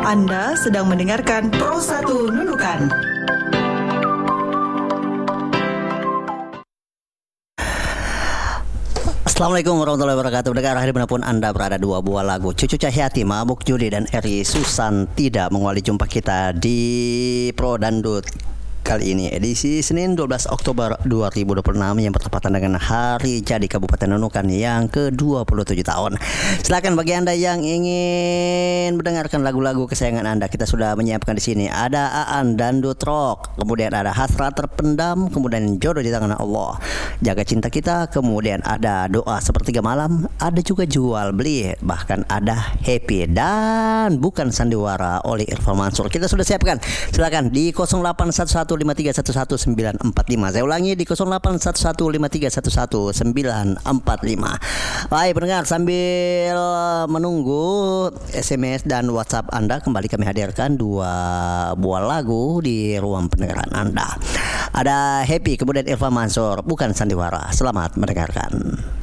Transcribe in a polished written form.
Anda sedang mendengarkan Pro 1 Nunukan. Assalamualaikum warahmatullahi wabarakatuh. Pendengar hari dimanapun Anda berada, dua buah lagu Cucu Cahyati, Mabuk Judi, dan Eri Susan tidak mengawali jumpa kita di Pro Dangdut kali ini, edisi Senin 12 Oktober 2026 yang bertepatan dengan hari jadi Kabupaten Nunukan yang ke-27 tahun. Silakan bagi Anda yang ingin mendengarkan lagu-lagu kesayangan Anda, kita sudah menyiapkan di sini. Ada Aan Dangdut Rock, kemudian ada Hasrat Terpendam, kemudian Jodoh di Tangan Allah, Jaga Cinta Kita, kemudian ada Doa Sepertiga Malam, ada juga Jual Beli, bahkan ada Happy dan Bukan Sandiwara oleh Irfan Mansur. Kita sudah siapkan. Silakan di 081153111145. Saya ulangi di 081153111145. Baik pendengar, sambil menunggu SMS dan WhatsApp Anda, kembali kami hadirkan dua buah lagu di ruang pendengaran Anda. Ada Happy, kemudian Irfan Mansur, Bukan Sandiwara. Selamat mendengarkan.